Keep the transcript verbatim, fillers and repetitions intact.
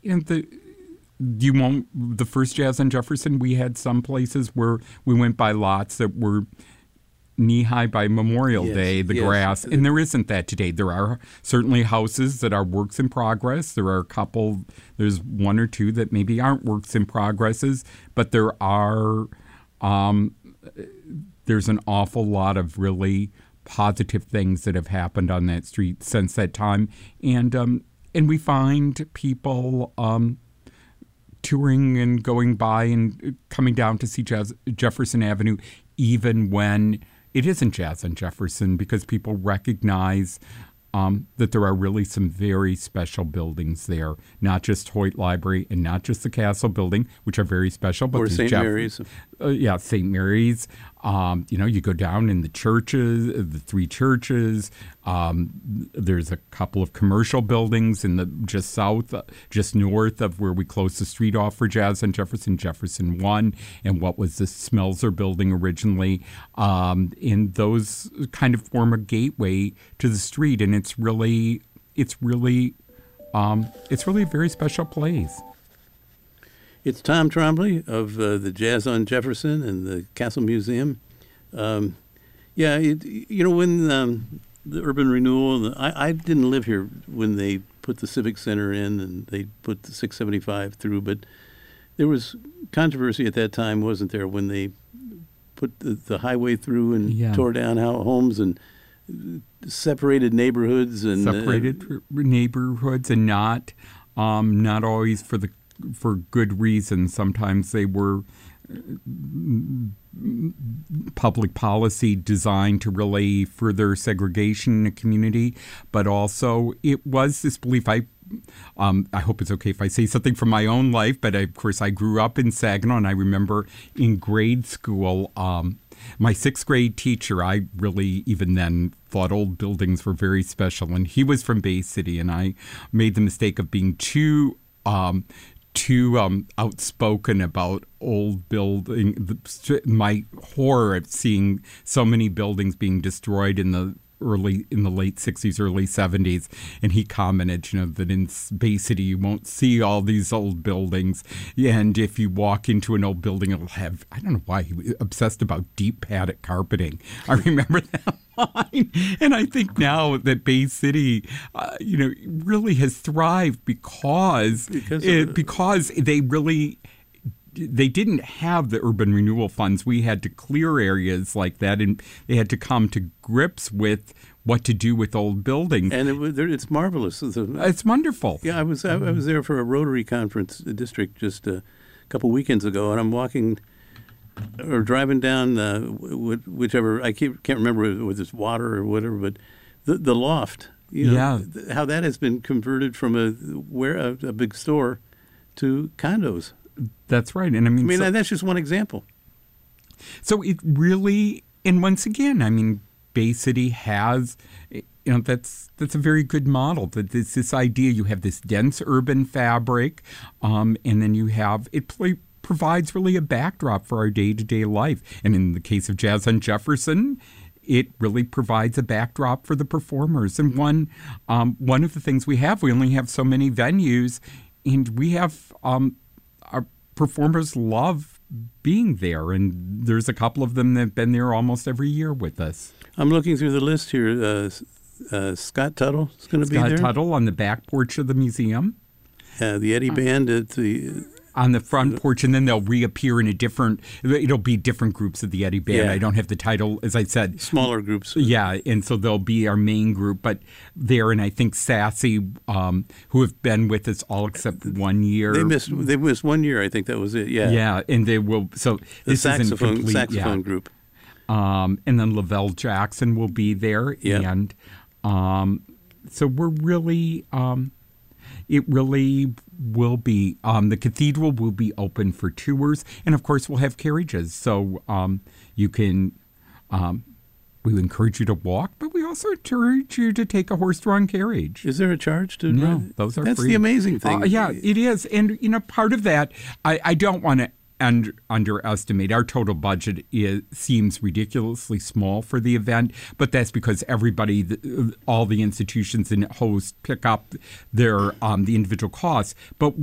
you know, the you won't the first Jazz on Jefferson. We had some places where we went by lots that were knee-high by Memorial yes, Day, the yes. grass, and there isn't that today. There are certainly houses that are works in progress. There are a couple, there's one or two that maybe aren't works in progresses, but there are, um, there's an awful lot of really positive things that have happened on that street since that time. And, um, and we find people um, touring and going by and coming down to see Jazz, Jefferson Avenue, even when it isn't Jazz on Jefferson, because people recognize um, that there are really some very special buildings there, not just Hoyt Library and not just the Castle Building, which are very special. But or Saint Jeff- Mary's. Uh, yeah, Saint Mary's. Um, you know, you go down in the churches, the three churches. Um, there's a couple of commercial buildings in the just south, uh, just north of where we closed the street off for Jazz on Jefferson, Jefferson One, and what was the Smelser building originally. Um, and those kind of form a gateway to the street, and it's really, it's really, um, it's really a very special place. It's Tom Trombley of uh, the Jazz on Jefferson and the Castle Museum. Um, yeah, it, you know, when um, the urban renewal, I, I didn't live here when they put the Civic Center in and they put the six seventy-five through, but there was controversy at that time, wasn't there, when they put the, the highway through and Yeah. tore down homes and separated neighborhoods and separated uh, neighborhoods, and not um, not always for the for good reasons. Sometimes they were public policy designed to really further segregation in a community, but also it was this belief. I um, I hope it's okay if I say something from my own life, but I, of course I grew up in Saginaw, and I remember in grade school, um, my sixth grade teacher, I really even then thought old buildings were very special, and he was from Bay City, and I made the mistake of being too um, too um, outspoken about old building. The, my horror of seeing so many buildings being destroyed in the early in the late sixties, early seventies, and he commented, you know, that in Bay City you won't see all these old buildings, and if you walk into an old building, it'll have, I don't know why he was obsessed about deep padded carpeting. I remember that line, and I think now that Bay City, uh, you know, really has thrived because Because it, of- because they really. They didn't have the urban renewal funds. We had to clear areas like that, and they had to come to grips with what to do with old buildings. and it, was- it's marvelous. It's a- It's wonderful. Yeah, I was I, I was there for a Rotary conference district just a couple weekends ago, and I'm walking or driving down uh, wh- whichever I can't, can't remember whether it's water or whatever, but the the loft. You know, Yeah. th- how that has been converted from a where a, a big store to condos. That's right. And I mean, I mean, so, that's just one example. so it really, and once again, I mean, Bay City has, you know, that's that's a very good model. That this this idea you have this dense urban fabric, um, and then you have it play, provides really a backdrop for our day to day life. And in the case of Jazz on Jefferson, it really provides a backdrop for the performers. And one um, one of the things we have, we only have so many venues, and we have um, our performers love being there, and there's a couple of them that have been there almost every year with us. I'm looking through the list here. Uh, uh, Scott Tuttle is going to be Scott there. Tuttle on the back porch of the museum, Uh, the Eddie Band at the. on the front porch, and then they'll reappear in a different, it'll be different groups of the Eddie Band. Yeah. I don't have the title, as I said. Smaller groups. Yeah, and so they'll be our main group, but there, and I think Sassy, um, who have been with us all except one year. They missed. They missed one year. I think that was it. Yeah. Yeah, and they will, so The this isn't saxophone complete. saxophone yeah. group. Um, and then Lavelle Jackson will be there. Yep. And um, so we're really, um, it really will be, um, the cathedral will be open for tours. And of course, we'll have carriages. So um, you can, um, we encourage you to walk, but we also encourage you to take a horse-drawn carriage. Is there a charge to No, drive? those are That's free. the amazing thing. Uh, yeah, it is. And, you know, part of that, I, I don't want to under, underestimate. Our total budget is, seems ridiculously small for the event, but that's because everybody, the, all the institutions and hosts pick up their um, the individual costs. But